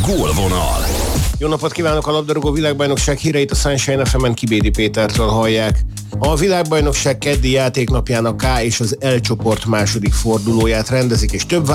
Gólvonal. Jó napot kívánok! A labdarúgó világbajnokság híreit a Sunshine FM-en Kibédi Pétertől hallják. A világbajnokság keddi játéknapján a K és az L csoport második fordulóját rendezik, és több